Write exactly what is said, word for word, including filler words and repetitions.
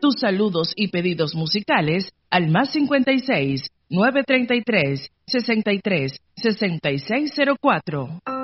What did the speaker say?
tus saludos y pedidos musicales al más cincuenta y seis, nueve treinta y tres, sesenta y tres, sesenta y seis cero cuatro.